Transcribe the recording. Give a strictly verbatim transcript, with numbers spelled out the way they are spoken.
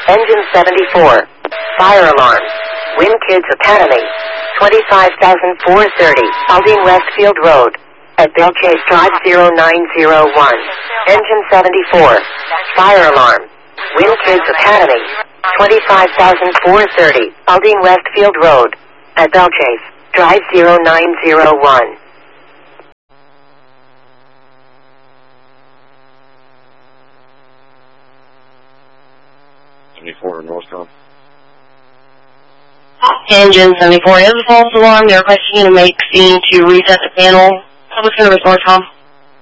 Engine seventy-four. Fire alarm. Win Kids Academy. twenty-five thousand four hundred thirty. Aldine Westfield Road. At Belchase Drive zero nine zero one. Engine seventy-four. Fire alarm. Win Kids Academy. twenty-five thousand four hundred thirty. Aldine Westfield Road. At Belchase Drive zero nine zero one. seventy-four Northcom. Engine seventy-four, you have a false alarm. They're requesting you to make scene to reset the panel. Public Service Northcom.